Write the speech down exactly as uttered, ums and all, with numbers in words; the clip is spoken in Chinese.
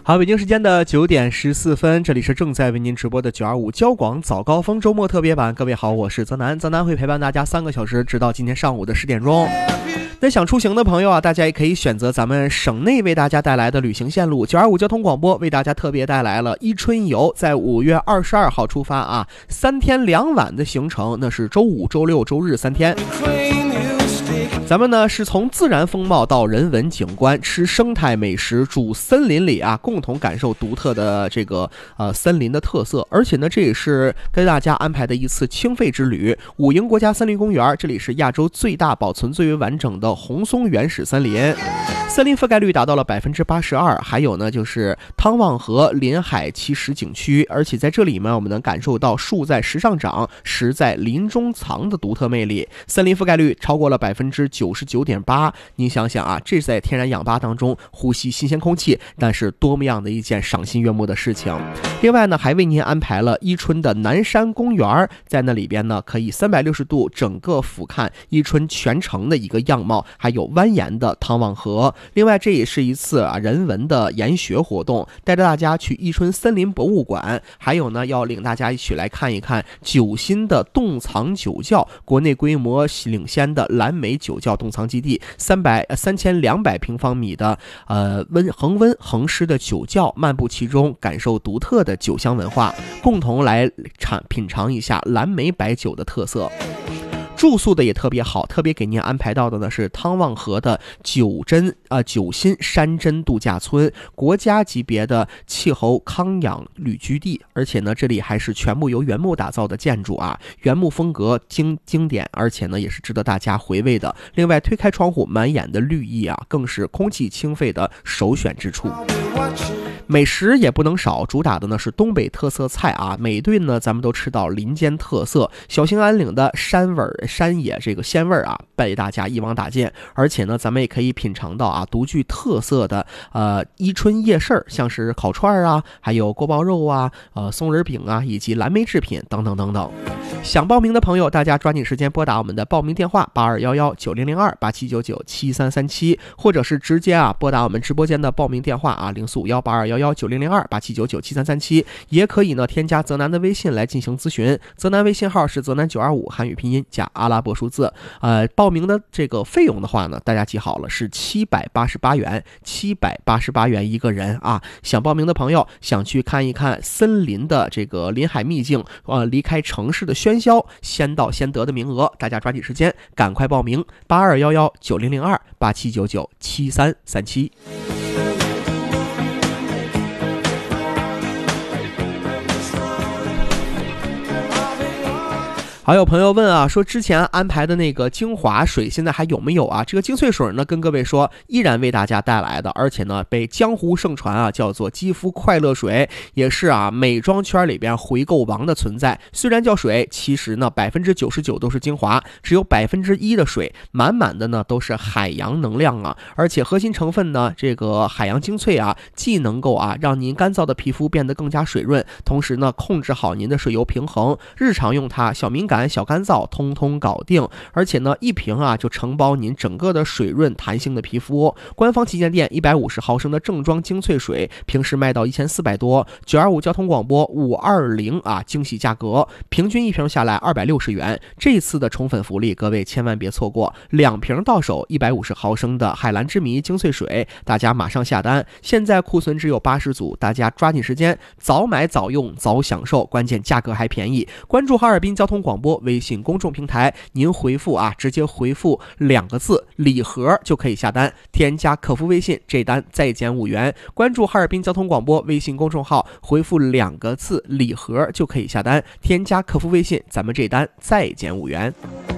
好，北京时间的九点十四分，这里是正在为您直播的九二五交广早高峰周末特别版。各位好，我是泽南，泽南会陪伴大家三个小时，直到今天上午的十点钟。那想出行的朋友啊，大家也可以选择咱们省内为大家带来的旅行线路。九二五交通广播为大家特别带来了伊春游，在五月二十二号出发啊，三天两晚的行程，那是周五、周六、周日三天。咱们呢是从自然风貌到人文景观，吃生态美食，住森林里啊，共同感受独特的这个呃森林的特色。而且呢，这也是给大家安排的一次清肺之旅。武营国家森林公园，这里是亚洲最大、保存最为完整的红松原始森林，森林覆盖率达到了百分之八十二。还有呢，就是汤旺河临海栖石景区，而且在这里呢，我们能感受到树在石上长，石在林中藏的独特魅力。森林覆盖率超过了百分之九十九点八，你想想啊，这是在天然氧吧当中呼吸新鲜空气，但是多么样的一件赏心悦目的事情。另外呢，还为您安排了伊春的南山公园，在那里边呢，可以三百六十度整个俯瞰伊春全城的一个样貌，还有蜿蜒的汤旺河。另外，这也是一次啊人文的研学活动，带着大家去伊春森林博物馆，还有呢，要领大家一起来看一看九新的洞藏酒窖，国内规模领先的蓝莓酒窖洞藏基地，三百三千两百平方米的呃温恒温恒湿的酒窖，漫步其中，感受独特的酒香文化，共同来尝品尝一下蓝莓白酒的特色。住宿的也特别好，特别给您安排到的呢是汤旺河的九珍啊九新山珍度假村，国家级别的气候康养旅居地，而且呢这里还是全部由原木打造的建筑啊，原木风格经经典，而且呢也是值得大家回味的。另外推开窗户，满眼的绿意啊，更是空气清肺的首选之处。美食也不能少，主打的呢是东北特色菜啊，每顿呢咱们都吃到林间特色，小兴安岭的山味山野这个鲜味啊，被大家一网打尽。而且呢，咱们也可以品尝到啊独具特色的呃伊春夜市，像是烤串啊，还有锅包肉啊，呃松仁饼啊，以及蓝莓制品等等等等。想报名的朋友，大家抓紧时间拨打我们的报名电话八二幺幺九零零二八七九九七三三七，或者是直接啊拨打我们直播间的报名电话啊零四五幺八二幺幺九零零二八七九九七三三七，也可以呢添加泽南的微信来进行咨询。泽南微信号是泽南九二五，汉语拼音加阿拉伯数字。呃，报名的这个费用的话呢，大家记好了，是七百八十八元，七百八十八元一个人啊。想报名的朋友，想去看一看森林的这个林海秘境，呃，离开城市的喧嚣，先到先得的名额，大家抓紧时间，赶快报名，八二幺幺九零零二八七九九七三三七。还有朋友问啊，说之前安排的那个精华水现在还有没有啊？这个精粹水呢，跟各位说依然为大家带来的，而且呢被江湖盛传啊，叫做肌肤快乐水，也是啊美妆圈里边回购王的存在。虽然叫水，其实呢百分之九十九都是精华，只有百分之一的水，满满的呢都是海洋能量啊。而且核心成分呢，这个海洋精粹啊，既能够啊让您干燥的皮肤变得更加水润，同时呢控制好您的水油平衡，日常用它小敏感小干燥通通搞定。而且呢一瓶啊就承包您整个的水润弹性的皮肤哦。官方旗舰店一百五十毫升的正装精粹水平时卖到一千四百多，九二五交通广播五二零啊惊喜价格，平均一瓶下来二百六十元。这次的宠粉福利各位千万别错过，两瓶到手一百五十毫升的海蓝之谜精粹水，大家马上下单，现在库存只有八十组，大家抓紧时间早买早用早享受，关键价格还便宜。关注哈尔滨交通广播微信公众平台，您回复啊直接回复两个字礼盒就可以下单，添加客服微信，这单再减五元。关注哈尔滨交通广播微信公众号，回复两个字礼盒就可以下单，添加客服微信，咱们这单再减五元。